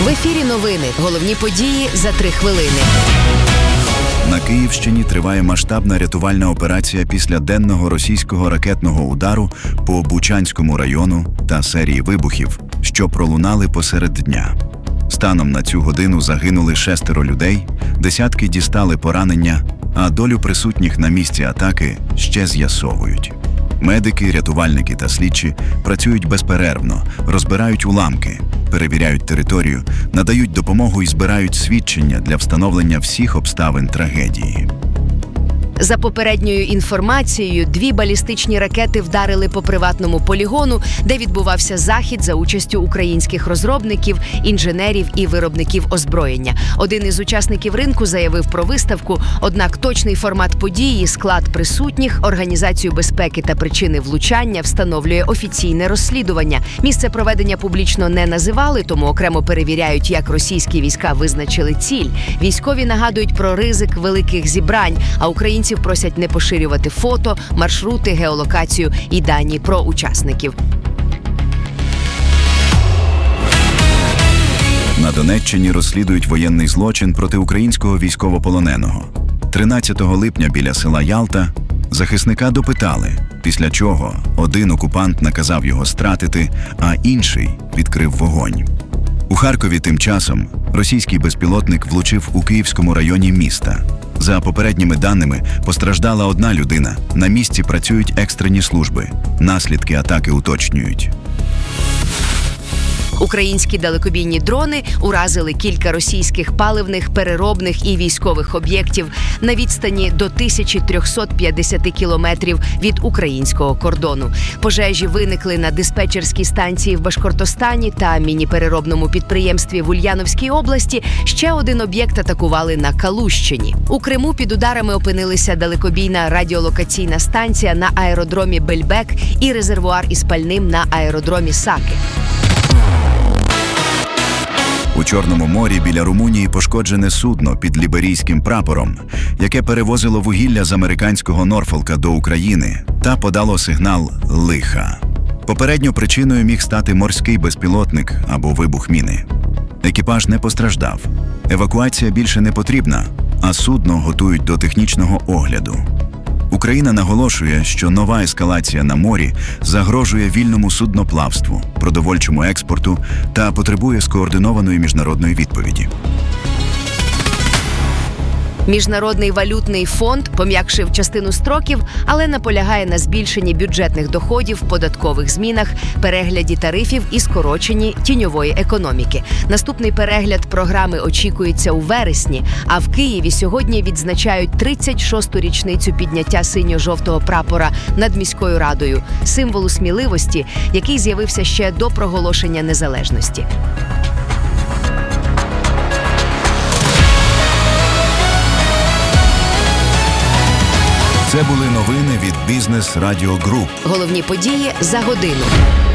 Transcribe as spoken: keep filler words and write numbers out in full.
В ефірі новини. Головні події за три хвилини. На Київщині триває масштабна рятувальна операція після денного російського ракетного удару по Бучанському району та серії вибухів, що пролунали посеред дня. Станом на цю годину загинули шестеро людей, десятки дістали поранення, а долю присутніх на місці атаки ще з'ясовують. Медики, рятувальники та слідчі працюють безперервно, розбирають уламки, перевіряють територію, надають допомогу і збирають свідчення для встановлення всіх обставин трагедії. За попередньою інформацією, дві балістичні ракети вдарили по приватному полігону, де відбувався захід за участю українських розробників, інженерів і виробників озброєння. Один із учасників ринку заявив про виставку, однак точний формат події, склад присутніх, організацію безпеки та причини влучання встановлює офіційне розслідування. Місце проведення публічно не називали, тому окремо перевіряють, як російські війська визначили ціль. Військові нагадують про ризик великих зібрань, а українці просять не поширювати фото, маршрути, геолокацію і дані про учасників. На Донеччині розслідують воєнний злочин проти українського військовополоненого. тринадцятого липня біля села Ялта захисника допитали, після чого один окупант наказав його стратити, а інший відкрив вогонь. У Харкові тим часом російський безпілотник влучив у Київському районі міста. За попередніми даними, постраждала одна людина. На місці працюють екстрені служби. Наслідки атаки уточнюють. Українські далекобійні дрони уразили кілька російських паливних, переробних і військових об'єктів на відстані до тисяча триста п'ятдесят кілометрів від українського кордону. Пожежі виникли на диспетчерській станції в Башкортостані та міні-переробному підприємстві в Ульяновській області. Ще один об'єкт атакували на Калущині. У Криму під ударами опинилися далекобійна радіолокаційна станція на аеродромі Бельбек і резервуар із пальним на аеродромі Саки. У Чорному морі біля Румунії пошкоджене судно під ліберійським прапором, яке перевозило вугілля з американського Норфолка до України та подало сигнал «лиха». Попередньо причиною міг стати морський безпілотник або вибух міни. Екіпаж не постраждав. Евакуація більше не потрібна, а судно готують до технічного огляду. Україна наголошує, що нова ескалація на морі загрожує вільному судноплавству, продовольчому експорту та потребує скоординованої міжнародної відповіді. Міжнародний валютний фонд пом'якшив частину строків, але наполягає на збільшенні бюджетних доходів, податкових змінах, перегляді тарифів і скороченні тіньової економіки. Наступний перегляд програми очікується у вересні, а в Києві сьогодні відзначають тридцять шосту річницю підняття синьо-жовтого прапора над міською радою, символу сміливості, який з'явився ще до проголошення незалежності. Це були новини від Бізнес Радіо Груп. Головні події за годину.